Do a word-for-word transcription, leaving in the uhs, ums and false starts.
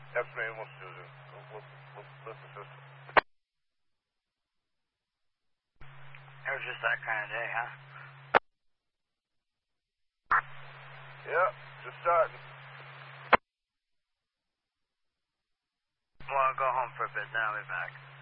Yes, ma'am. What's Susan? What, what, what's the system? It was just that kind of day, huh? Yeah, just starting. Well, I'll go home for a bit, then I'll be back.